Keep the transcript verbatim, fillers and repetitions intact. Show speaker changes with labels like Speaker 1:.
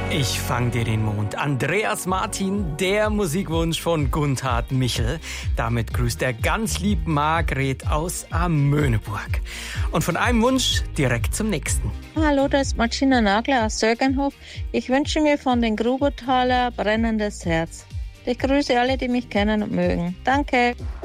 Speaker 1: Ich fang dir den Mond. Andreas Martin, der Musikwunsch von Gunthard Michel. Damit grüßt er ganz lieb Margret aus Amöneburg. Und von einem Wunsch direkt zum nächsten.
Speaker 2: Hallo, das ist Martina Nagler aus Sögernhof. Ich wünsche mir von den Grubertaler Brennendes Herz. Ich grüße alle, die mich kennen und mögen. Danke.